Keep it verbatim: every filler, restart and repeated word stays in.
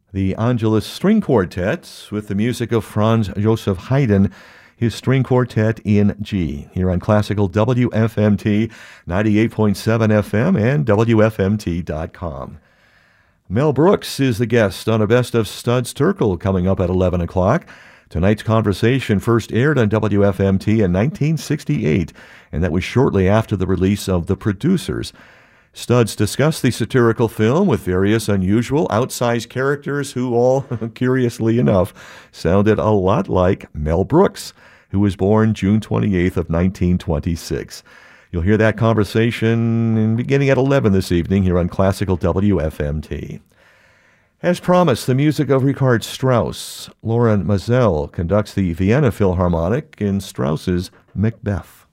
The Angelus String Quartet with the music of Franz Joseph Haydn, his String Quartet in G, here on Classical W F M T, ninety-eight point seven F M and W F M T dot com. Mel Brooks is the guest on a Best of Studs Terkel coming up at eleven o'clock. Tonight's conversation first aired on W F M T in nineteen sixty-eight, and that was shortly after the release of The Producers. Studs discussed the satirical film with various unusual outsized characters who all, curiously enough, sounded a lot like Mel Brooks, who was born June twenty-eighth of nineteen twenty-six. You'll hear that conversation beginning at eleven this evening here on Classical W F M T. As promised, the music of Richard Strauss. Loren Maazel conducts the Vienna Philharmonic in Strauss's Macbeth.